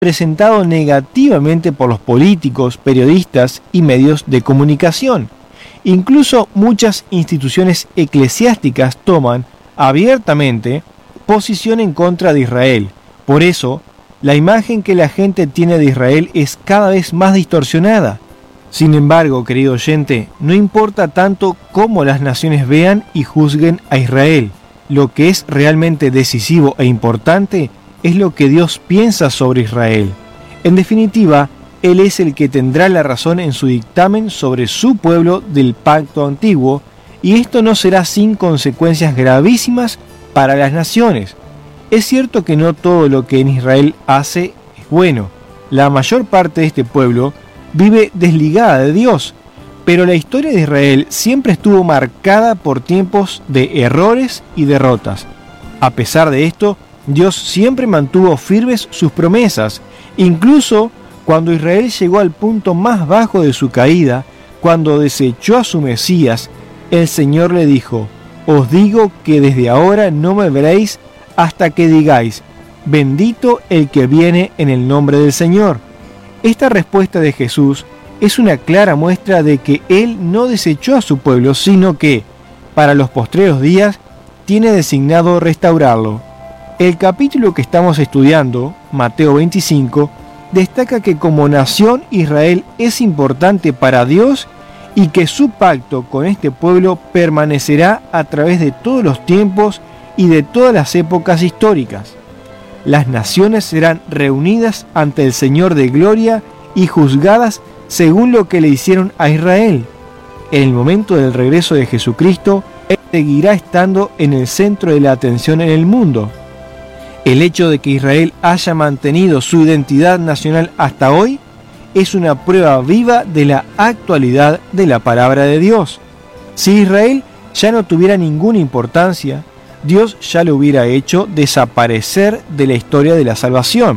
presentado negativamente por los políticos, periodistas y medios de comunicación. Incluso muchas instituciones eclesiásticas toman abiertamente posición en contra de Israel. Por eso, la imagen que la gente tiene de Israel es cada vez más distorsionada. Sin embargo, querido oyente, no importa tanto cómo las naciones vean y juzguen a Israel. Lo que es realmente decisivo e importante es lo que Dios piensa sobre Israel. En definitiva, Él es el que tendrá la razón en su dictamen sobre su pueblo del pacto antiguo, y esto no será sin consecuencias gravísimas para las naciones. Es cierto que no todo lo que en Israel hace es bueno. La mayor parte de este pueblo vive desligada de Dios, pero la historia de Israel siempre estuvo marcada por tiempos de errores y derrotas. A pesar de esto, Dios siempre mantuvo firmes sus promesas, incluso cuando Israel llegó al punto más bajo de su caída, cuando desechó a su Mesías, el Señor le dijo: «Os digo que desde ahora no me veréis hasta que digáis, bendito el que viene en el nombre del Señor». Esta respuesta de Jesús es una clara muestra de que Él no desechó a su pueblo, sino que, para los postreros días, tiene designado restaurarlo. El capítulo que estamos estudiando, Mateo 25, destaca que como nación Israel es importante para Dios y que su pacto con este pueblo permanecerá a través de todos los tiempos y de todas las épocas históricas. Las naciones serán reunidas ante el Señor de gloria y juzgadas según lo que le hicieron a Israel. En el momento del regreso de Jesucristo, Él seguirá estando en el centro de la atención en el mundo. El hecho de que Israel haya mantenido su identidad nacional hasta hoy es una prueba viva de la actualidad de la palabra de Dios. Si Israel ya no tuviera ninguna importancia, Dios ya lo hubiera hecho desaparecer de la historia de la salvación.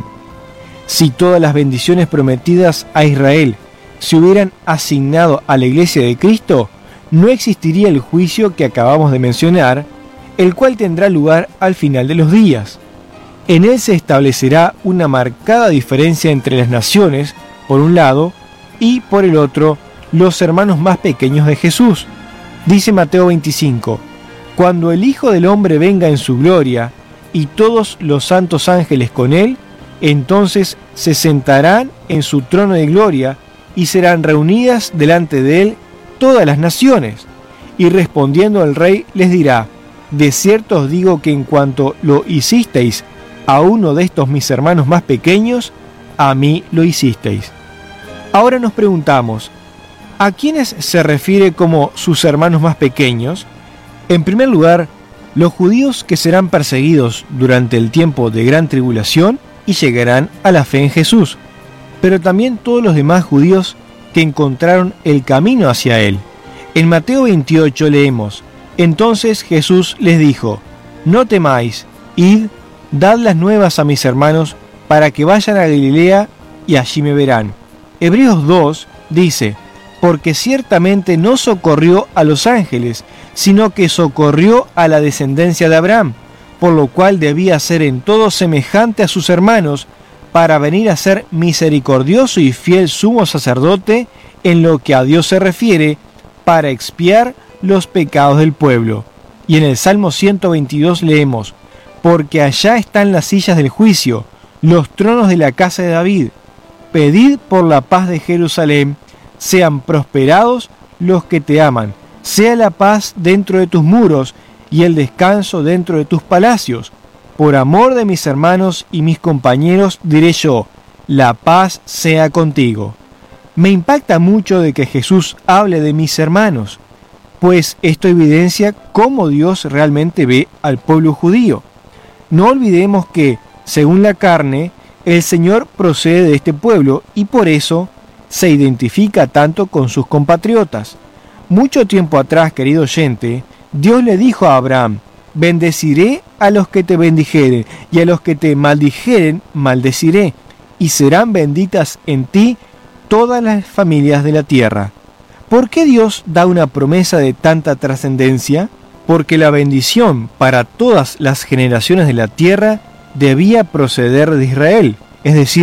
Si todas las bendiciones prometidas a Israel se hubieran asignado a la Iglesia de Cristo, no existiría el juicio que acabamos de mencionar, el cual tendrá lugar al final de los días. En él se establecerá una marcada diferencia entre las naciones, por un lado, y por el otro, los hermanos más pequeños de Jesús. Dice Mateo 25, «Cuando el Hijo del Hombre venga en su gloria, y todos los santos ángeles con él, entonces se sentarán en su trono de gloria, y serán reunidas delante de él todas las naciones. Y respondiendo el rey les dirá, de cierto os digo que en cuanto lo hicisteis a uno de estos mis hermanos más pequeños, a mí lo hicisteis». Ahora nos preguntamos, ¿a quiénes se refiere como sus hermanos más pequeños? En primer lugar, los judíos que serán perseguidos durante el tiempo de gran tribulación y llegarán a la fe en Jesús, pero también todos los demás judíos que encontraron el camino hacia Él. En Mateo 28 leemos, «Entonces Jesús les dijo, no temáis, id, dad las nuevas a mis hermanos para que vayan a Galilea y allí me verán». Hebreos 2 dice, «Porque ciertamente no socorrió a los ángeles, sino que socorrió a la descendencia de Abraham, por lo cual debía ser en todo semejante a sus hermanos, para venir a ser misericordioso y fiel sumo sacerdote en lo que a Dios se refiere, para expiar los pecados del pueblo». Y en el Salmo 122 leemos, «Porque allá están las sillas del juicio, los tronos de la casa de David. Pedid por la paz de Jerusalén, sean prosperados los que te aman, sea la paz dentro de tus muros y el descanso dentro de tus palacios. Por amor de mis hermanos y mis compañeros diré yo, la paz sea contigo». Me impacta mucho de que Jesús hable de mis hermanos, pues esto evidencia cómo Dios realmente ve al pueblo judío. No olvidemos que, según la carne, el Señor procede de este pueblo y por eso se identifica tanto con sus compatriotas. Mucho tiempo atrás, querido oyente, Dios le dijo a Abraham, «Bendeciré a los que te bendijeren, y a los que te maldijeren, maldeciré, y serán benditas en ti todas las familias de la tierra». ¿Por qué Dios da una promesa de tanta trascendencia? Porque la bendición para todas las generaciones de la tierra debía proceder de Israel, es decir,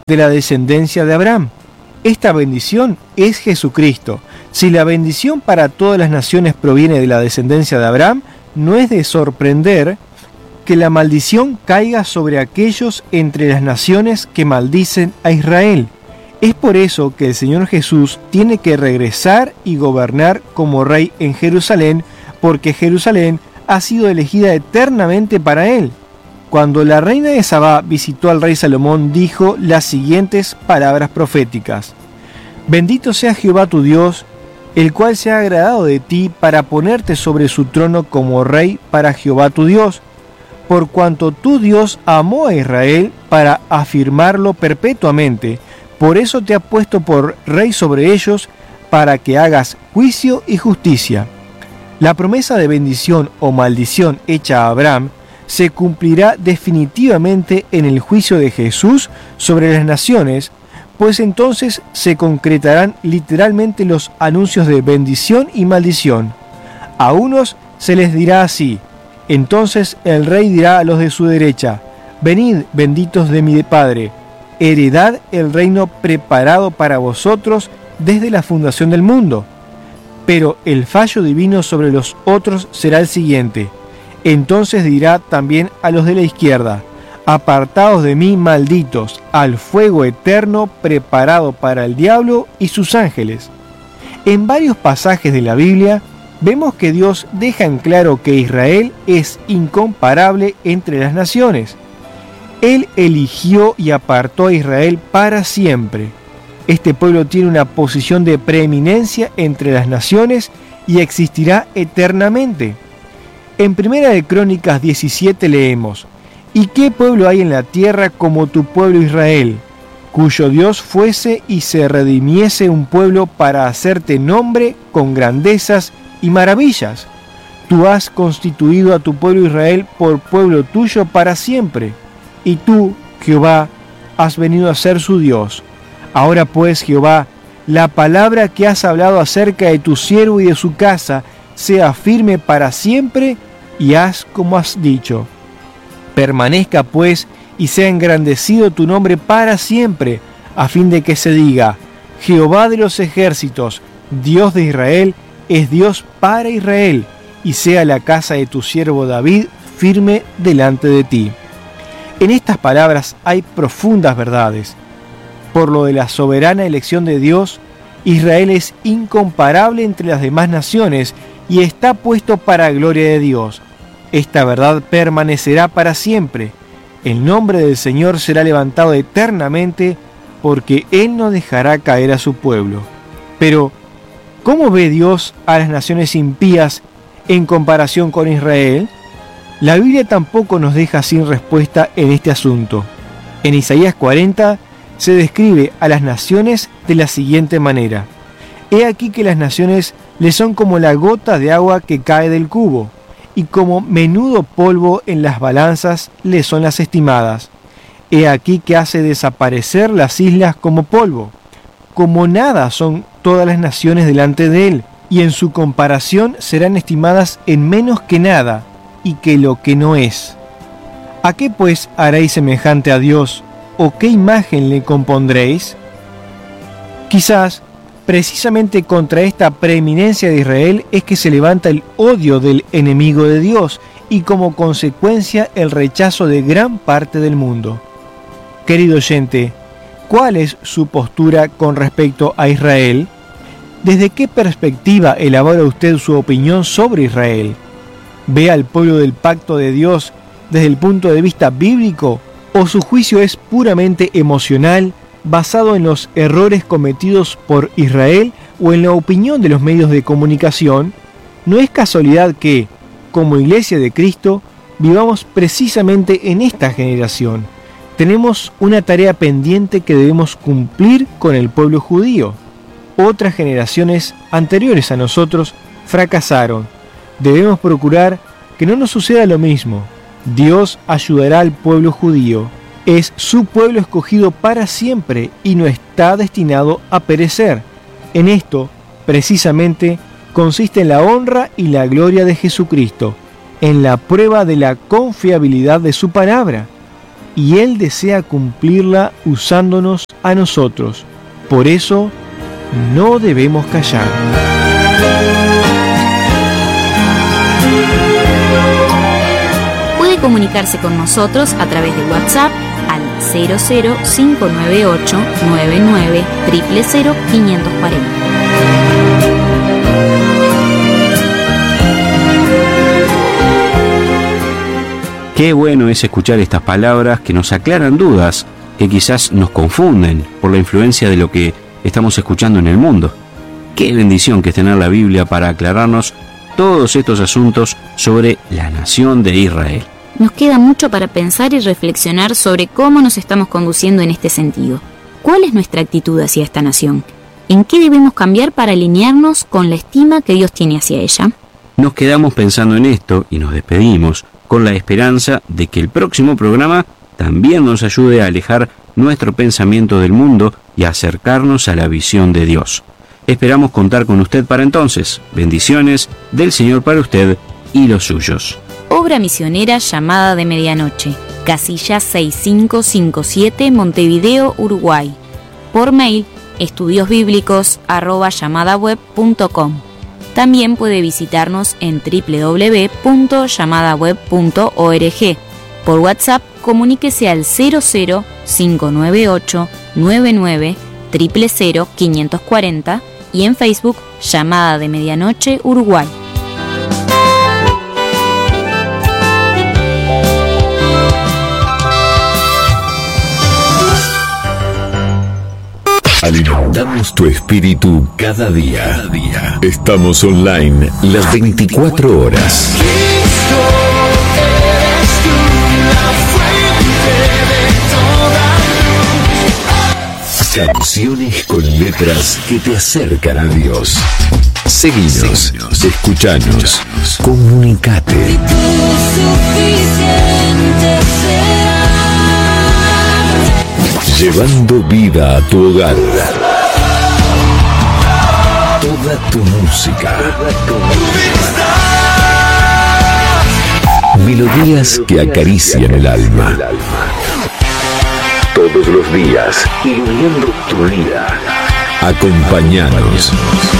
de la descendencia de Abraham. Esta bendición es Jesucristo. Si la bendición para todas las naciones proviene de la descendencia de Abraham, no es de sorprender que la maldición caiga sobre aquellos entre las naciones que maldicen a Israel. Es por eso que el Señor Jesús tiene que regresar y gobernar como rey en Jerusalén, porque Jerusalén ha sido elegida eternamente para él. Cuando la reina de Sabá visitó al rey Salomón, dijo las siguientes palabras proféticas: Bendito sea Jehová tu Dios, el cual se ha agradado de ti para ponerte sobre su trono como rey para Jehová tu Dios, por cuanto tu Dios amó a Israel para afirmarlo perpetuamente. Por eso te ha puesto por rey sobre ellos, para que hagas juicio y justicia. La promesa de bendición o maldición hecha a Abraham se cumplirá definitivamente en el juicio de Jesús sobre las naciones, pues entonces se concretarán literalmente los anuncios de bendición y maldición. A unos se les dirá así: entonces el rey dirá a los de su derecha: venid, benditos de mi Padre, heredad el reino preparado para vosotros desde la fundación del mundo. Pero el fallo divino sobre los otros será el siguiente: entonces dirá también a los de la izquierda: apartaos de mí, malditos, al fuego eterno preparado para el diablo y sus ángeles. En varios pasajes de la Biblia vemos que Dios deja en claro que Israel es incomparable entre las naciones. Él eligió y apartó a Israel para siempre. Este pueblo tiene una posición de preeminencia entre las naciones y existirá eternamente. En Primera de Crónicas 17 leemos: ¿Y qué pueblo hay en la tierra como tu pueblo Israel, cuyo Dios fuese y se redimiese un pueblo para hacerte nombre con grandezas y maravillas? Tú has constituido a tu pueblo Israel por pueblo tuyo para siempre, y tú, Jehová, has venido a ser su Dios. Ahora pues, Jehová, la palabra que has hablado acerca de tu siervo y de su casa sea firme para siempre, y haz como has dicho. Permanezca pues y sea engrandecido tu nombre para siempre, a fin de que se diga: Jehová de los ejércitos, Dios de Israel, es Dios para Israel, y sea la casa de tu siervo David firme delante de ti. En estas palabras hay profundas verdades. Por lo de la soberana elección de Dios, Israel es incomparable entre las demás naciones y está puesto para gloria de Dios. Esta verdad permanecerá para siempre. El nombre del Señor será levantado eternamente, porque Él no dejará caer a su pueblo. Pero, ¿cómo ve Dios a las naciones impías en comparación con Israel? La Biblia tampoco nos deja sin respuesta en este asunto. En Isaías 40 se describe a las naciones de la siguiente manera: He aquí que las naciones le son como la gota de agua que cae del cubo, y como menudo polvo en las balanzas le son las estimadas. He aquí que hace desaparecer las islas como polvo. Como nada son todas las naciones delante de él, y en su comparación serán estimadas en menos que nada, y que lo que no es. ¿A qué pues haréis semejante a Dios? ¿O qué imagen le compondréis? Quizás, precisamente contra esta preeminencia de Israel es que se levanta el odio del enemigo de Dios y como consecuencia el rechazo de gran parte del mundo. Querido oyente, ¿cuál es su postura con respecto a Israel? ¿Desde qué perspectiva elabora usted su opinión sobre Israel? ¿Ve al pueblo del pacto de Dios desde el punto de vista bíblico o su juicio es puramente emocional, basado en los errores cometidos por Israel o en la opinión de los medios de comunicación? No es casualidad que, como Iglesia de Cristo, vivamos precisamente en esta generación. Tenemos una tarea pendiente que debemos cumplir con el pueblo judío. Otras generaciones anteriores a nosotros fracasaron. Debemos procurar que no nos suceda lo mismo. Dios ayudará al pueblo judío. Es su pueblo escogido para siempre y no está destinado a perecer. En esto, precisamente, consiste en la honra y la gloria de Jesucristo, en la prueba de la confiabilidad de su palabra. y Él desea cumplirla usándonos a nosotros. Por eso, no debemos callar. Puede comunicarse con nosotros a través de WhatsApp al 00598 99 000 540. Qué bueno es escuchar estas palabras que nos aclaran dudas, que quizás nos confunden por la influencia de lo que estamos escuchando en el mundo. Qué bendición que es tener la Biblia para aclararnos todos estos asuntos sobre la nación de Israel. Nos queda mucho para pensar y reflexionar sobre cómo nos estamos conduciendo en este sentido. ¿Cuál es nuestra actitud hacia esta nación? ¿En qué debemos cambiar para alinearnos con la estima que Dios tiene hacia ella? Nos quedamos pensando en esto y nos despedimos con la esperanza de que el próximo programa también nos ayude a alejar nuestro pensamiento del mundo y a acercarnos a la visión de Dios. Esperamos contar con usted para entonces. Bendiciones del Señor para usted y los suyos. Obra misionera Llamada de Medianoche, casilla 6557, Montevideo, Uruguay. Por mail, estudiosbiblicos@llamadaweb.com. También puede visitarnos en www.llamadaweb.org. Por WhatsApp, comuníquese al 00598 99 000 540 y en Facebook, Llamada de Medianoche, Uruguay. Alimentamos tu espíritu cada día. Estamos online las 24 horas. Canciones con letras que te acercan a Dios. Seguinos, escuchanos, comunicate. Llevando vida a tu hogar. Toda tu música. Melodías que acarician el alma. Todos los días, iluminando tu vida. Acompáñanos.